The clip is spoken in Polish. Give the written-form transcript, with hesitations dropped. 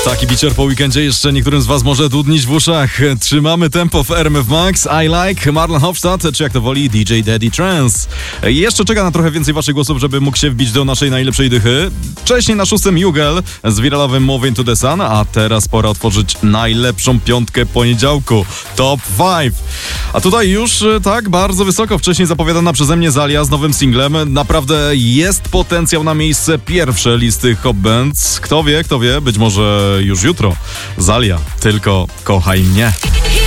Taki bicior po weekendzie jeszcze niektórym z was może dudnić w uszach. Trzymamy tempo w RMF Max. I Like, Marlon Hofstadt, czy jak to woli DJ Daddy Trance. Jeszcze czeka na trochę więcej waszych głosów, żeby mógł się wbić do naszej najlepszej dychy. Wcześniej na 6. Jugel z wiralowym Moving to the Sun, a teraz pora otworzyć najlepszą piątkę poniedziałku. Top 5. A tutaj już tak bardzo wysoko, wcześniej zapowiadana przeze mnie Zalia z nowym singlem. Naprawdę jest potencjał na miejsce pierwsze listy Hot Bands. Kto wie, być może już jutro. Zalia, tylko kochaj mnie.